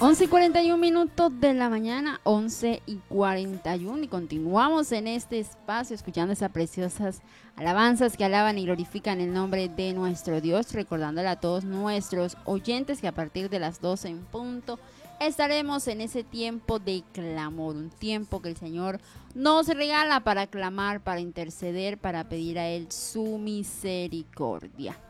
11:41 de la mañana, 11:41, y continuamos en este espacio escuchando esas preciosas alabanzas que alaban y glorifican el nombre de nuestro Dios, recordándole a todos nuestros oyentes que a partir de las 12 en punto estaremos en ese tiempo de clamor, un tiempo que el Señor nos regala para clamar, para interceder, para pedir a Él su misericordia.